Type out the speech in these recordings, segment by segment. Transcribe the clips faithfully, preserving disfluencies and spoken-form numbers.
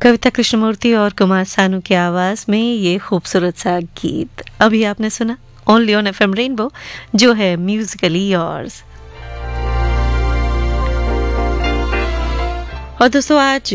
कविता कृष्णमूर्ति और कुमार सानू की आवाज में ये खूबसूरत सा गीत अभी आपने सुना ओनली ऑन एफएम रेनबो, जो है म्यूजिकली योर्स। और दोस्तों, आज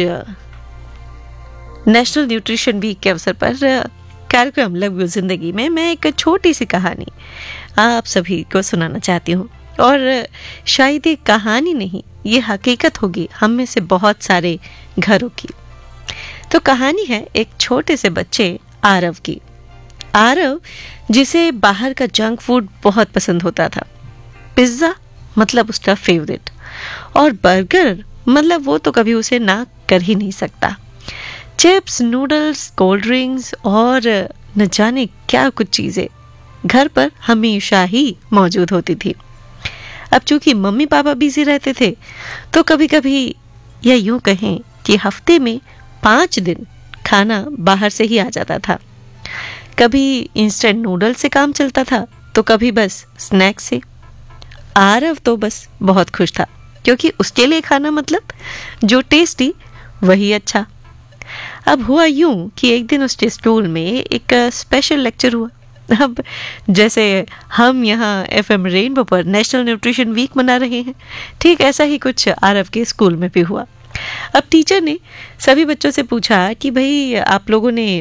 नेशनल न्यूट्रिशन वीक के अवसर पर कार्यक्रम लव यू जिंदगी में मैं एक छोटी सी कहानी आप सभी को सुनाना चाहती हूँ। और शायद ये कहानी नहीं, ये हकीकत होगी हम में से बहुत सारे घरों की। तो कहानी है एक छोटे से बच्चे आरव की। आरव जिसे बाहर का जंक फूड बहुत पसंद होता था। पिज्जा मतलब उसका फेवरेट, और बर्गर मतलब वो तो कभी उसे ना कर ही नहीं सकता। चिप्स, नूडल्स, कोल्ड ड्रिंक्स और न जाने क्या कुछ चीजें घर पर हमेशा ही मौजूद होती थी। अब चूंकि मम्मी पापा बिजी रहते थे, तो कभी कभी या यूं कहें कि हफ्ते में पाँच दिन खाना बाहर से ही आ जाता था। कभी इंस्टेंट नूडल से काम चलता था, तो कभी बस स्नैक्स से। आरव तो बस बहुत खुश था, क्योंकि उसके लिए खाना मतलब जो टेस्टी वही अच्छा। अब हुआ यूं कि एक दिन उसके स्कूल में एक स्पेशल लेक्चर हुआ। अब जैसे हम यहाँ एफएम रेनबो पर नेशनल न्यूट्रिशन वीक मना रहे हैं, ठीक ऐसा ही कुछ आरव के स्कूल में भी हुआ। अब टीचर ने सभी बच्चों से पूछा कि भाई आप लोगों ने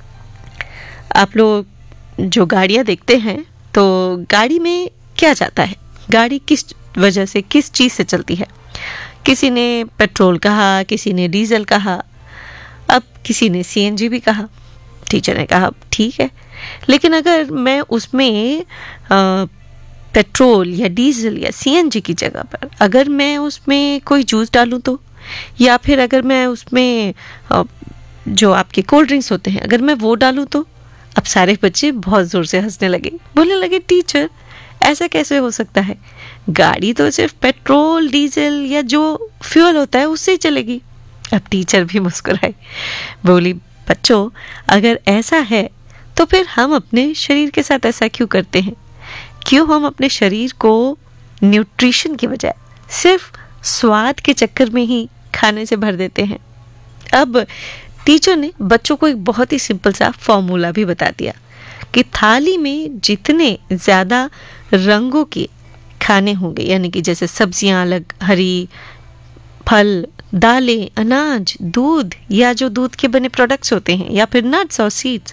आप लोग जो गाड़ियाँ देखते हैं, तो गाड़ी में क्या जाता है, गाड़ी किस वजह से, किस चीज़ से चलती है। किसी ने पेट्रोल कहा, किसी ने डीजल कहा, अब किसी ने सीएनजी भी कहा। टीचर ने कहा ठीक है, लेकिन अगर मैं उसमें आ, पेट्रोल या डीजल या सीएनजी की जगह पर अगर मैं उसमें कोई जूस डालूं तो, या फिर अगर मैं उसमें जो आपके कोल्ड ड्रिंक्स होते हैं अगर मैं वो डालूं तो। अब सारे बच्चे बहुत ज़ोर से हंसने लगे, बोलने लगे टीचर ऐसा कैसे हो सकता है, गाड़ी तो सिर्फ पेट्रोल, डीजल या जो फ्यूल होता है उससे ही चलेगी। अब टीचर भी मुस्कुराए, बोली बच्चों अगर ऐसा है तो फिर हम अपने शरीर के साथ ऐसा क्यों करते हैं? क्यों हम अपने शरीर को न्यूट्रिशन की बजाय सिर्फ स्वाद के चक्कर में ही खाने से भर देते हैं? अब टीचर ने बच्चों को एक बहुत ही सिंपल सा फॉर्मूला भी बता दिया कि थाली में जितने ज़्यादा रंगों के खाने होंगे, यानी कि जैसे सब्जियां अलग, हरी, फल, दालें, अनाज, दूध या जो दूध के बने प्रोडक्ट्स होते हैं, या फिर नट्स और सीड्स,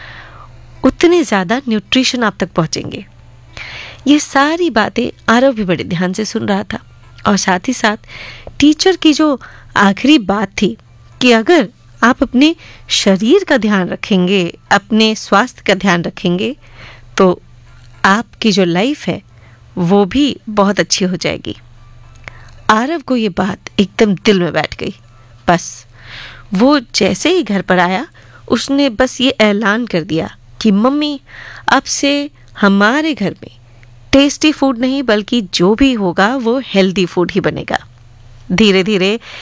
उतने ज़्यादा न्यूट्रिशन आप तक पहुंचेंगे। ये सारी बातें आरव भी बड़े ध्यान से सुन रहा था, और साथ ही साथ टीचर की जो आखिरी बात थी कि अगर आप अपने शरीर का ध्यान रखेंगे, अपने स्वास्थ्य का ध्यान रखेंगे, तो आपकी जो लाइफ है वो भी बहुत अच्छी हो जाएगी। आरव को ये बात एकदम दिल में बैठ गई। बस वो जैसे ही घर पर आया, उसने बस ये ऐलान कर दिया कि मम्मी अब से हमारे घर में टेस्टी फूड नहीं बल्कि जो भी होगा वो हेल्दी फूड ही बनेगा। धीरे धीरे